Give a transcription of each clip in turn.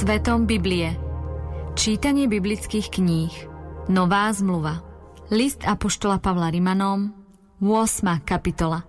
Svetom Biblie. Čítanie biblických kníh. Nová zmluva. List apoštola Pavla Rimanom, 8. kapitola.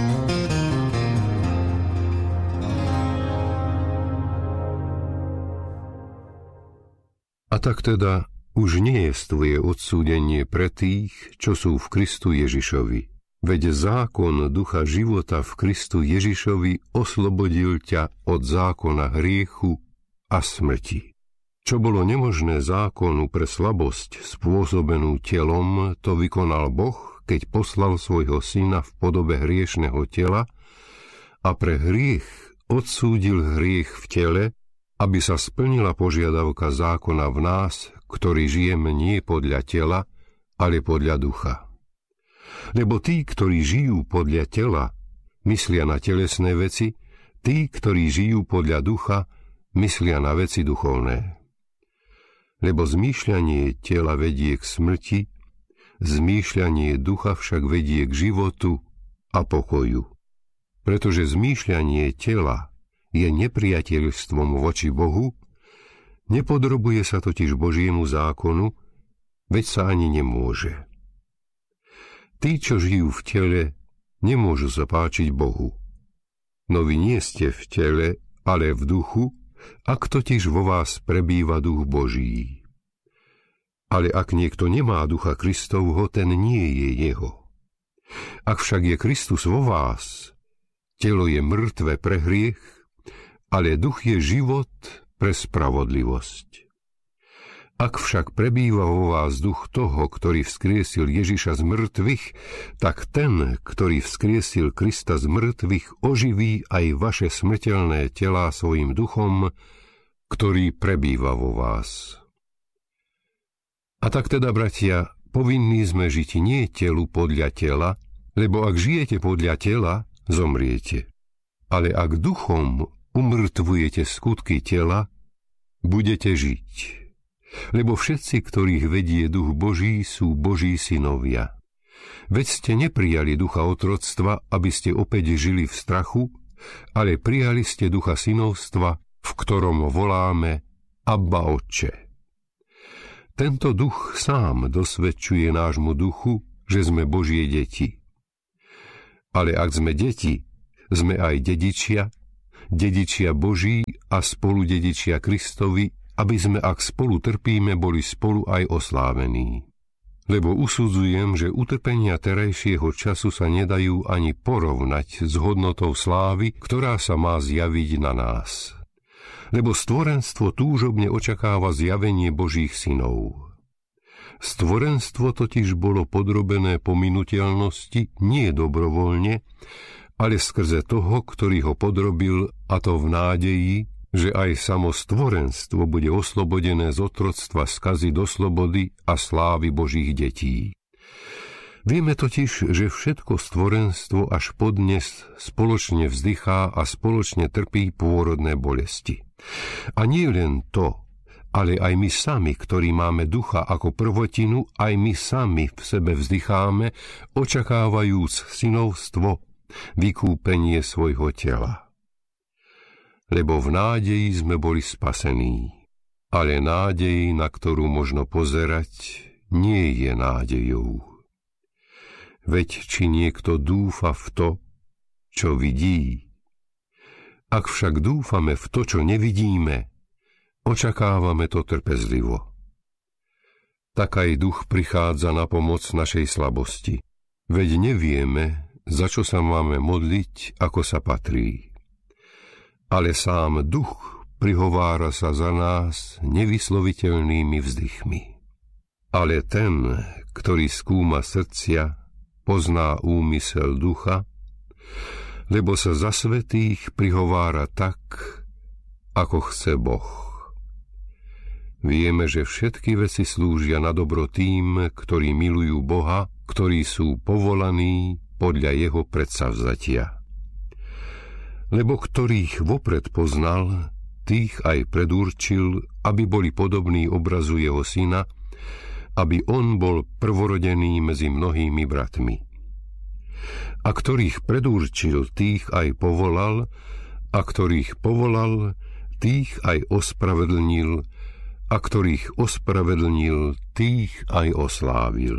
A tak teda už nie je tvoje odsúdenie pre tých, čo sú v Kristu Ježišovi. Veď zákon ducha života v Kristu Ježišovi oslobodil ťa od zákona hriechu a smrti. Čo bolo nemožné zákonu pre slabosť spôsobenú telom, to vykonal Boh, keď poslal svojho syna v podobe hriešneho tela a pre hriech odsúdil hriech v tele, aby sa splnila požiadavka zákona v nás, ktorí žijeme nie podľa tela, ale podľa ducha. Lebo tí, ktorí žijú podľa tela, myslia na telesné veci, tí, ktorí žijú podľa ducha, myslia na veci duchovné. Lebo zmýšľanie tela vedie k smrti, zmýšľanie ducha však vedie k životu a pokoju. Pretože zmýšľanie tela je nepriateľstvom voči Bohu, nepodrobuje sa totiž Božiemu zákonu, veď sa ani nemôže. Tí, čo žijú v tele, nemôžu sa páčiť Bohu. No vy nie ste v tele, ale v duchu, ak totiž vo vás prebýva duch Boží. Ale ak niekto nemá ducha Kristovho, ten nie je jeho. Ak však je Kristus vo vás, telo je mŕtve pre hriech, ale duch je život pre spravodlivosť. Ak však prebýva vo vás duch toho, ktorý vzkriesil Ježiša z mŕtvych, tak ten, ktorý vzkriesil Krista z mŕtvych, oživí aj vaše smrteľné telá svojim duchom, ktorý prebýva vo vás. A tak teda, bratia, povinní sme žiť nie telu podľa tela, lebo ak žijete podľa tela, zomriete. Ale ak duchom umrtvujete skutky tela, budete žiť. Lebo všetci, ktorých vedie duch Boží, sú Boží synovia. Veď ste neprijali ducha otroctva, aby ste opäť žili v strachu, ale prijali ste ducha synovstva, v ktorom voláme Abba Otče. Tento duch sám dosvedčuje nášmu duchu, že sme Božie deti. Ale ak sme deti, sme aj dedičia Boží a spoludedičia Kristovi, aby sme, ak spolu trpíme, boli spolu aj oslávení. Lebo usudzujem, že utrpenia terajšieho času sa nedajú ani porovnať s hodnotou slávy, ktorá sa má zjaviť na nás. Lebo stvorenstvo túžobne očakáva zjavenie Božích synov. Stvorenstvo totiž bolo podrobené pominuteľnosti nie dobrovoľne, ale skrze toho, ktorý ho podrobil, a to v nádeji, že aj samo stvorenstvo bude oslobodené z otroctva skazy do slobody a slávy Božích detí. Vieme totiž, že všetko stvorenstvo až podnes spoločne vzdychá a spoločne trpí pôrodné bolesti. A nie len to, ale aj my sami, ktorí máme ducha ako prvotinu, aj my sami v sebe vzdycháme, očakávajúc synovstvo, vykúpenie svojho tela. Lebo v nádeji sme boli spasení, ale nádej, na ktorú možno pozerať, nie je nádejou. Veď či niekto dúfa v to, čo vidí? Ak však dúfame v to, čo nevidíme, očakávame to trpezlivo. Tak aj duch prichádza na pomoc našej slabosti, veď nevieme, za čo sa máme modliť, ako sa patrí. Ale sám duch prihovára sa za nás nevysloviteľnými vzdychmi. Ale ten, ktorý skúma srdcia, pozná úmysel ducha, lebo sa za svätých prihovára tak, ako chce Boh. Vieme, že všetky veci slúžia na dobro tým, ktorí milujú Boha, ktorí sú povolaní podľa jeho predsavzatia. Lebo ktorých vopred poznal, tých aj predurčil, aby boli podobní obrazu jeho syna, aby on bol prvorodený medzi mnohými bratmi. A ktorých predurčil, tých aj povolal, a ktorých povolal, tých aj ospravedlnil, a ktorých ospravedlnil, tých aj oslávil.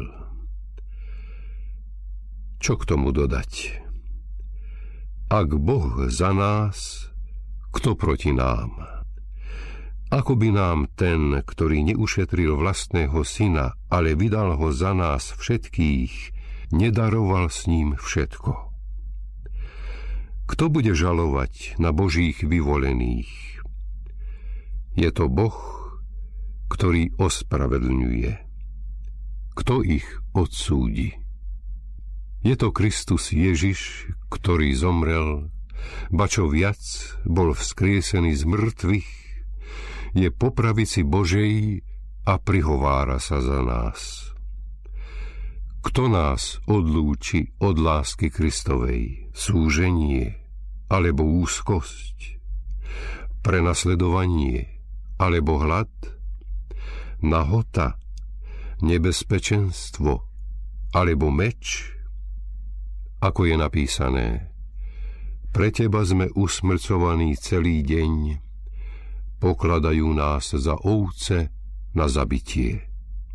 Čo k tomu dodať? Ak Boh za nás, kto proti nám? Ako by nám ten, ktorý neušetril vlastného syna, ale vydal ho za nás všetkých, nedaroval s ním všetko? Kto bude žalovať na Božích vyvolených? Je to Boh, ktorý ospravedlňuje. Kto ich odsúdi? Je to Kristus Ježiš, ktorý zomrel, ba čo viac, bol vzkriesený z mŕtvych, je po pravici Božej a prihovára sa za nás. Kto nás odlúči od lásky Kristovej? Súženie alebo úzkosť? Prenasledovanie alebo hlad? Nahota, nebezpečenstvo alebo meč? Ako je napísané, pre teba sme usmrcovaní celý deň, pokladajú nás za ovce na zabitie.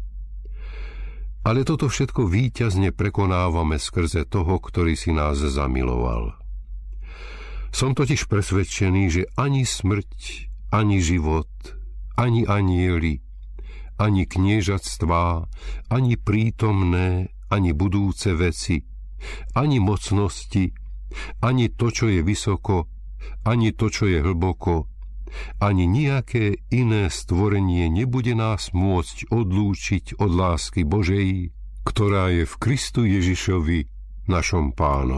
Ale toto všetko víťazne prekonávame skrze toho, ktorý si nás zamiloval. Som totiž presvedčený, že ani smrť, ani život, ani anjeli, ani kniežatstvá, ani prítomné, ani budúce veci, ani mocnosti, ani to, čo je vysoko, ani to, čo je hlboko, ani nejaké iné stvorenie nebude nás môcť odlúčiť od lásky Božej, ktorá je v Kristu Ježišovi, našom Pánovi.